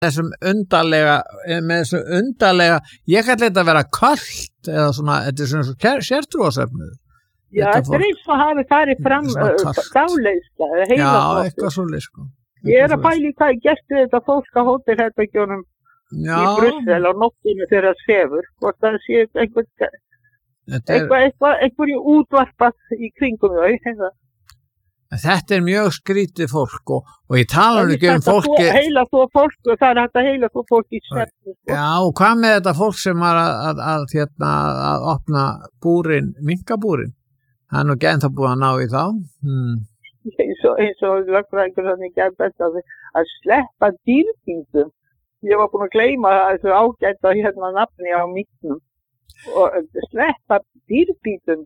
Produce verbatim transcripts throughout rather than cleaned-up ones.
þessum undarlega með þessum undarlega ég kalli þetta að vera kalt eða svona, þetta er svona sértrúarsöfnuð. Já, þetta er eins og hafi farið fram dáleiðsla eða heila. Já, eitthvað svolítið sko. Ég er að pæli hvað ég gert við þetta fólk á hótelherbergjunum í Brussel á nóttinu þegar það sefur og það sé einhver eitthvað, eitthvað, einhverju útvarpað í kringum þau, hefða. Þetta er mjög skrítið fólk og, og ég tala ekki um fólki heila þó fólk og það er hægt að heila þó fólk í svefni. Já, og hvað með þetta fólk sem var að, að, að, hérna, að opna búrin, minkabúrin það er nú ekki ennþá búið að ná í þá hmm. eins og eins og lögfræðingur þannig gerð best að, að sleppa dýrbítum. Ég var búin að gleyma þessu ágæta hérna nafni á minknum og sleppa dýrbítum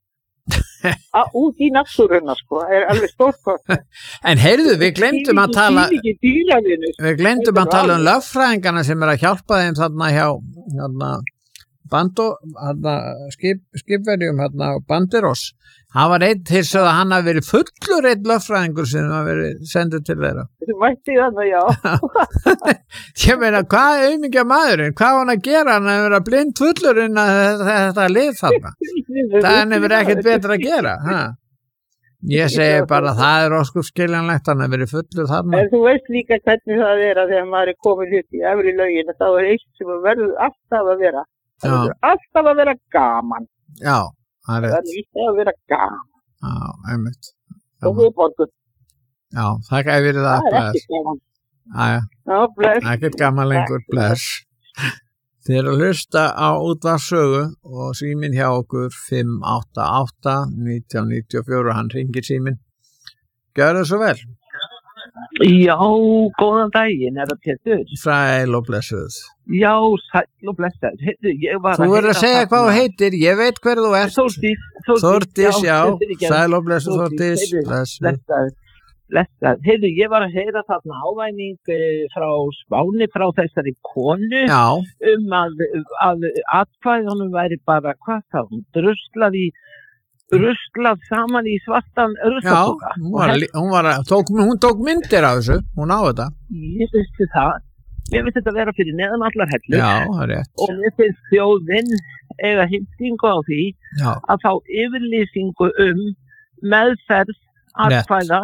út í náttúruna sko, er alveg stórkort. En heyrðu, við glemdum að tala við glemdum að tala um lögfræðingarna sem er að hjálpa þeim þarna hjá þarna Bandó, þarna skip, skipverjum þarna Banderos. Hann var einn til þess að hann hafi verið fullur einn lögfræðingur sem hafi verið sendur til þeirra. Þú mætti þannig, já. Ég meina, hvað er aumingja maðurinn? Hvað var hann að gera? Hann hefur verið blind fullur inn að þetta, þetta lið þarna. Það hefur ekkert betra að gera. Ha? Ég segi bara að það er óskup skiljanlegt, hann hefur verið fullur þarna. En þú veist líka hvernig það er að þegar maður er komin upp í efri lögin, þá er eitt sem verður alltaf að vera. Það verður alltaf að vera gaman. Já. Það er líka að vera gaman. Já, einmitt. Og við borgum. Já, það gæði verið það. Það er ekki gaman. Aja. Já, bless. Ekkert gaman lengur, bless. Þið eru að hlusta á útvarpssögu og síminn hjá okkur fimm átta átta nítján níutíu og fjögur og hann hringir síminn. Gjörðu svo vel. Já, góðan daginn, er það Pétur? Sæl og blessuð. Já, sæl og blessuð. Þú verður að segja hvað þú heitir, ég veit hver þú ert. Þórdís. Þórdís, já, sæl og blessuð Þórdís. Blessuð, blessuð. Heyrðu, ég var að heyra þarna ávæning frá Spáni, frá þessari konu já. um að, að atkvæðunum væri bara, hvað þá, druslað í ruslað saman í svartan ruslapoka. Já, hún, var, hún, var, tók, hún tók myndir af þessu, hún á þetta. Ég vissi það. Ég vissi þetta vera fyrir neðan allar hellur. Já, það er rétt. Og mér finnst þjóðin eða hintingu á því Já. Að fá yfirlýsingu um meðferð atkvæða,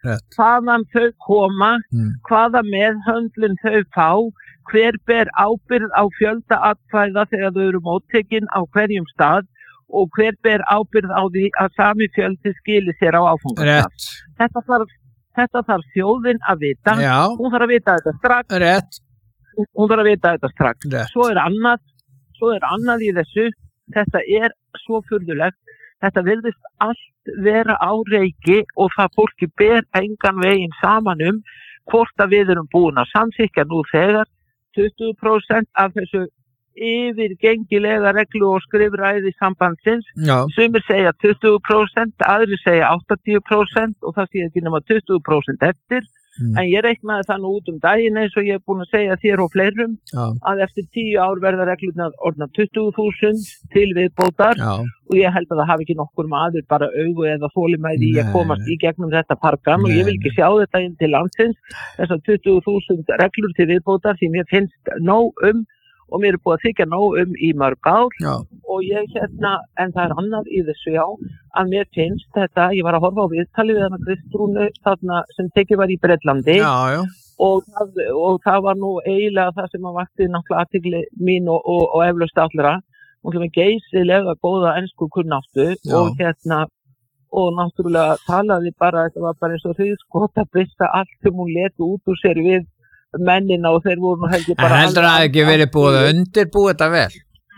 hvaðan þau koma, mm. hvaða meðhöndlun þau fá, hver ber ábyrgð á fjölda atkvæða þegar þau eru móttekin á hverjum stað og hver ber ábyrgð á því að sami fjöldi skili sér á áfangastað. Þetta þarf, þetta þarf þjóðin að vita. Já. Hún þarf að vita þetta strax. Rétt. Hún þarf að vita þetta strax. Rétt. Svo er annað, svo er annað í þessu. Þetta er svo furðulegt. Þetta virðist allt vera á reiki og það fólki ber engan veginn saman um hvort að við erum búin að samþykkja nú þegar tuttugu prósent af þessu yfirgengilega reglu og skrifræði sambandsins. Já. Sumir segja tuttugu prósent, aðrir segja áttatíu prósent og það sé ekki nema tuttugu prósent eftir. Mm. En ég reiknaði það nú út um daginn eins og ég er búin að segja þér og fleirum Já. Að eftir tíu ár verða reglurnar orðnar tuttugu þúsund til viðbótar Já. Og ég held að það hafi ekki nokkur maður bara augu eða þolinmæði í að komast í gegnum þetta pargram og ég vil ekki sjá þetta inn til landsins þessar tuttugu þúsund reglur til viðbótar því mér finnst nóg um og mér er búið að þykja nóg um í mörg ár já. Og ég hérna, en það er annað í þessu já, að mér finnst þetta, ég var að horfa á viðtali við hana Kristrúnu þarna sem tekið var í Bretlandi já, já. Og, það, og það var nú eiginlega það sem að vakti náttúrulega athygli mín og, og, og eflaust allra, hún sem er geysilega góða ensku kunnáttu og hérna, og náttúrulega talaði bara, þetta var bara eins og hríðskota byssa allt sem hún leti út úr sér við mennina og þeir voru nú heldur bara... En heldur það ekki verið búið að undirbúið þetta vel?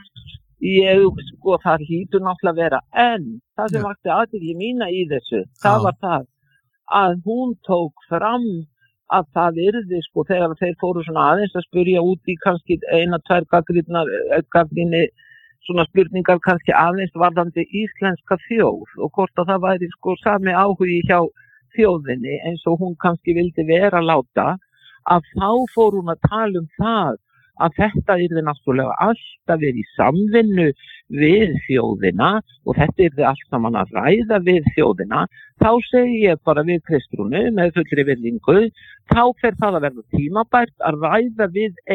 Ég, sko, það hlýtur náttúrulega að vera, en það sem vakti athygli mína í þessu, það var það að hún tók fram að það yrði, sko, þegar þeir fóru svona aðeins að spyrja út í kannski eina, tvær gagnrýni, svona spurningar kannski aðeins varðandi íslenska þjóð og hvort að það væri, sko, sami áhugi hjá þjóðinni eins og hún kannski vildi vera láta, að þá fór hún að tala um það að þetta yrði náttúrulega alltaf verið í samvinnu við þjóðina og þetta yrði allt saman að ræða við þjóðina, þá segi ég bara við Kristrúnu með fullri virðingu, þá fer það að verða tímabært að ræða við